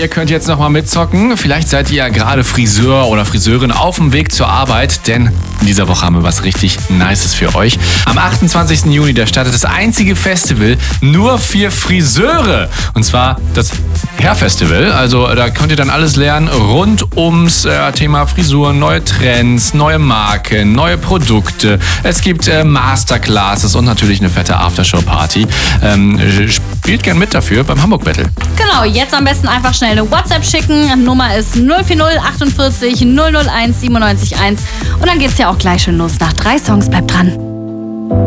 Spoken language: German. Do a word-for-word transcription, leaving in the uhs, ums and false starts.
ihr könnt jetzt nochmal mitzocken. Vielleicht seid ihr ja gerade Friseur oder Friseurin auf dem Weg zur Arbeit, denn in dieser Woche haben wir was richtig Nices für euch. Am achtundzwanzigsten Juni, da startet das einzige Festival nur für Friseure. Und zwar das Hair Festival. Also da könnt ihr dann alles lernen rund ums äh, Thema Frisuren, neue Trends, neue Marken, neue Produkte. Es gibt äh, Masterclasses und natürlich eine fette Aftershow-Party. Ähm, spielt gern mit dafür beim Hamburg Battle. Genau, jetzt am besten einfach schnell eine WhatsApp schicken. Nummer ist null vier null achtundvierzig null null eins siebenundneunzig eins. Und dann geht's ja auch gleich schon los. Nach drei Songs, bleibt dran.